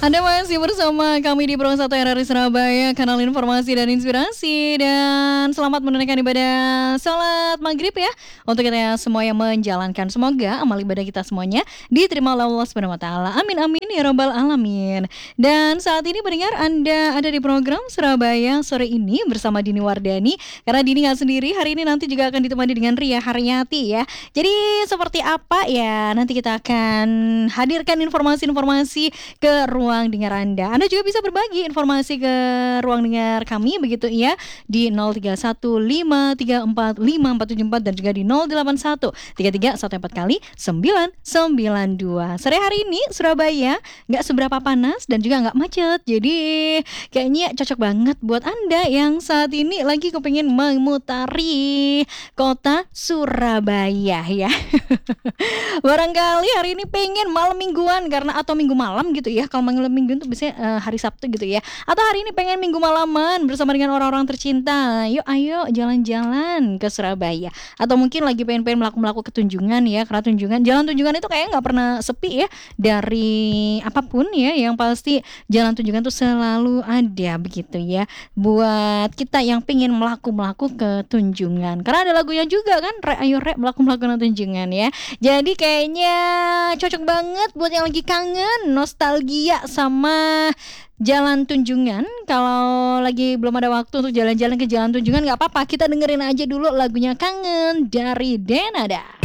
Anda masih bersama kami di Pro 1 RRI Surabaya, kanal informasi dan inspirasi. Dan selamat menunaikan ibadah salat maghrib ya untuk kita semua yang menjalankan. Semoga amal ibadah kita semuanya diterima oleh Allah Subhanahu wa taala. Amin amin ya rabbal alamin. Dan saat ini pendengar, Anda ada di program Surabaya sore ini bersama Dini Wardani. Karena Dini nggak sendiri, hari ini nanti juga akan ditemani dengan Ria Haryati ya. Jadi seperti apa ya, nanti kita akan hadirkan informasi-informasi ke ruang dengar Anda. Anda juga bisa berbagi informasi ke ruang dengar kami begitu ya di 0315345474 dan juga di 08133144 kali 992. Sore hari ini Surabaya nggak seberapa panas dan juga nggak macet. Jadi kayaknya cocok banget buat Anda yang saat ini lagi kepingin memutari kota Surabaya ya. Barangkali hari ini pengen malam mingguan karena atau minggu malam gitu ya. Kalau malam mingguan tuh biasanya hari Sabtu gitu ya. Atau hari ini pengen minggu malaman bersama dengan orang-orang tercinta. Yuk ayo jalan-jalan ke Surabaya. Atau mungkin lagi pengen melakukan ketunjungan ya. Karena jalan tunjungan itu kayak nggak pernah sepi ya dari apapun ya. Yang pasti jalan tunjungan tuh selalu ada begitu ya. Buat kita yang pengen melaku ke tunjungan. Karena ada lagunya juga kan. Ayo melaku tunjungan ya. Jadi kayaknya cocok banget buat yang lagi kangen, nostalgia sama jalan tunjungan. Kalau lagi belum ada waktu untuk jalan-jalan ke jalan tunjungan, gak apa-apa, kita dengerin aja dulu lagunya Kangen dari Denada.